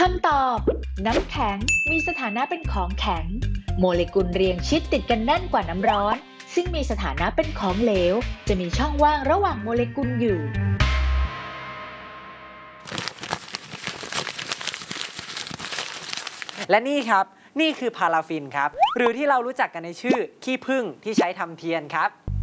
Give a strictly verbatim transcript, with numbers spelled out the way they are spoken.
คำตอบน้ำแข็งมีสถานะเป็นของแข็งโมเลกุลเรียงชิดติดกันแน่นกว่าน้ำร้อนซึ่งมีสถานะเป็นของเหลวจะมีช่องว่างระหว่างโมเลกุลอยู่และนี่ครับนี่คือพาราฟินครับหรือที่เรารู้จักกันในชื่อขี้ผึ้งที่ใช้ทำเทียนครับ